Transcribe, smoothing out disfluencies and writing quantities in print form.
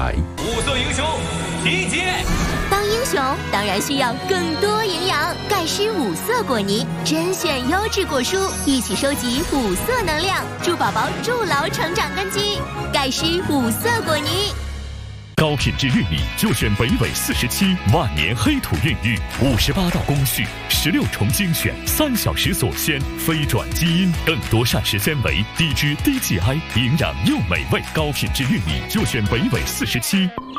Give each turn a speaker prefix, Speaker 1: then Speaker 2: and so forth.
Speaker 1: 来。
Speaker 2: 五色英雄集结。
Speaker 3: 当英雄当然需要更多营养，钙湿五色果泥，甄选优质果蔬，一起收集五色能量，助宝宝筑牢成长根基。钙湿五色果泥。
Speaker 4: 高品质玉米就选北纬47万年黑土孕育，58道工序，16重精选，3小时锁鲜，非转基因，更多膳食纤维，低脂低 GI， 营养又美味。高品质玉米就选北纬47。